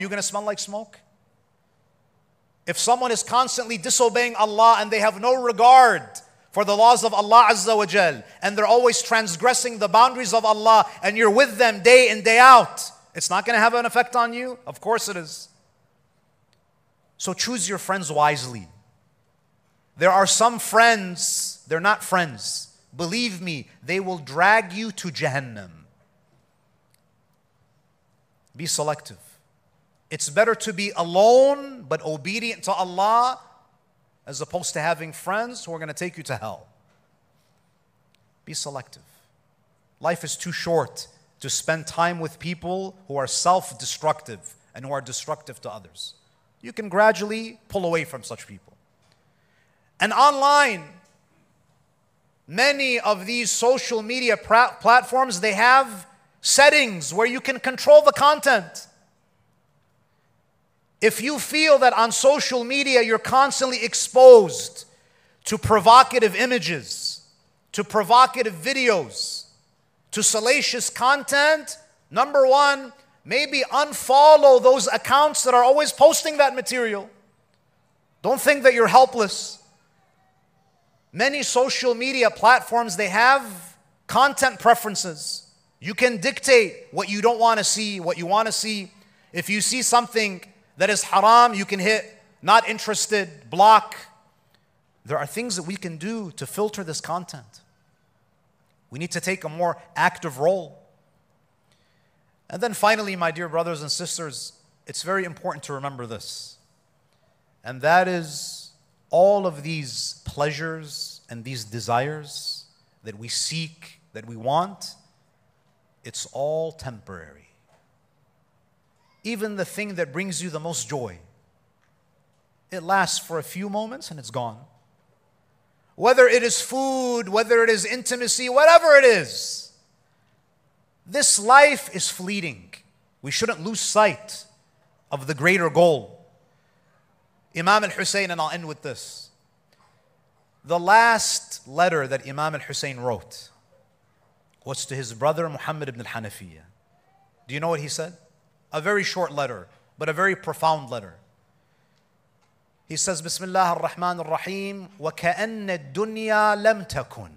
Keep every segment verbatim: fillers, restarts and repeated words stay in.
you going to smell like smoke? If someone is constantly disobeying Allah and they have no regard for the laws of Allah Azza wa Jal, and they're always transgressing the boundaries of Allah, and you're with them day in, day out, it's not going to have an effect on you? Of course it is. So choose your friends wisely. There are some friends, they're not friends. Believe me, they will drag you to Jahannam. Be selective. It's better to be alone but obedient to Allah as opposed to having friends who are going to take you to hell. Be selective. Life is too short to spend time with people who are self-destructive and who are destructive to others. You can gradually pull away from such people. And online, many of these social media pra- platforms, they have settings where you can control the content. If you feel that on social media you're constantly exposed to provocative images, to provocative videos, to salacious content, number one, maybe unfollow those accounts that are always posting that material. Don't think that you're helpless. Many social media platforms, they have content preferences. You can dictate what you don't want to see, what you want to see. If you see something that is haram, you can hit not interested, block. There are things that we can do to filter this content. We need to take a more active role. And then finally, my dear brothers and sisters, it's very important to remember this. And that is all of these pleasures and these desires that we seek, that we want, it's all temporary. Even the thing that brings you the most joy, it lasts for a few moments and it's gone. Whether it is food, whether it is intimacy, whatever it is, this life is fleeting. We shouldn't lose sight of the greater goal. Imam al-Hussein, and I'll end with this. The last letter that Imam al-Hussein wrote was to his brother Muhammad ibn al-Hanafiyyah. Do you know what he said? A very short letter, but a very profound letter. He says, Bismillah ar-Rahman ar-Rahim, وَكَأَنَّ الدُّنْيَا لَمْ تَكُنْ.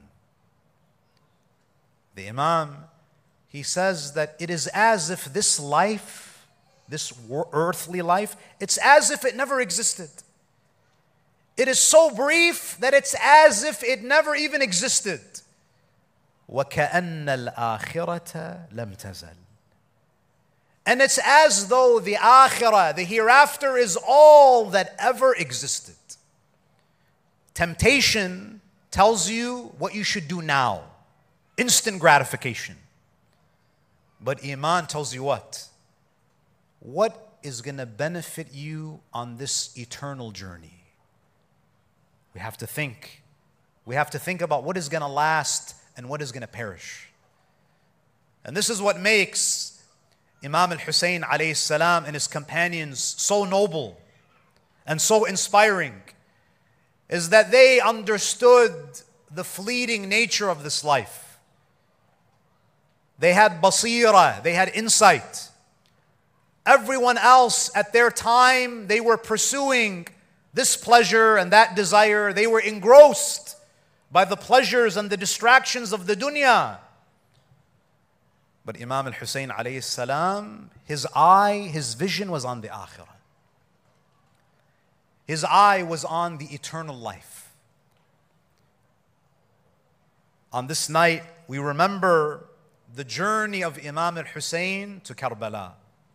The Imam, he says that it is as if this life, this earthly life, it's as if it never existed. It is so brief that it's as if it never even existed. وَكَأَنَّ الْآخِرَةَ لَمْ تَزَلْ. And it's as though the akhirah, the hereafter, is all that ever existed. Temptation tells you what you should do now. Instant gratification. But Iman tells you what? What is going to benefit you on this eternal journey? We have to think. We have to think about what is going to last and what is going to perish. And this is what makes Imam al-Hussein alayhi salam and his companions so noble and so inspiring, is that they understood the fleeting nature of this life. They had basira, they had insight. Everyone else at their time, they were pursuing this pleasure and that desire. They were engrossed by the pleasures and the distractions of the dunya. But Imam al-Hussein alayhi salam, his eye, his vision was on the akhirah. His eye was on the eternal life. On this night, we remember the journey of Imam al-Hussein to Karbala.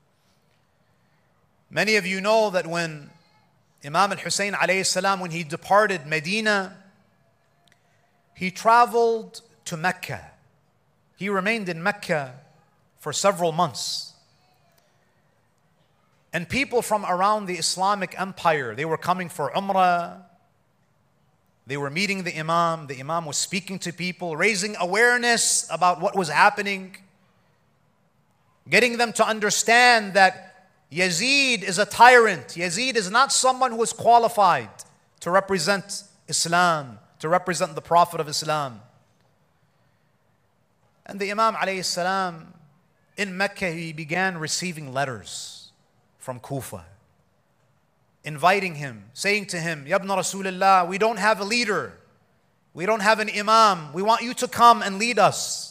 Many of you know that when Imam al-Hussein alayhi salam, when he departed Medina, he traveled to Mecca. He remained in Mecca for several months. And people from around the Islamic empire, they were coming for Umrah. They were meeting the Imam. The Imam was speaking to people, raising awareness about what was happening, getting them to understand that Yazid is a tyrant. Yazid is not someone who is qualified to represent Islam, to represent the Prophet of Islam. And the Imam alayhi salam, in Mecca, he began receiving letters. from Kufa, inviting him, saying to him, Ya ibn Rasulullah, we don't have a leader. We don't have an imam. We want you to come and lead us.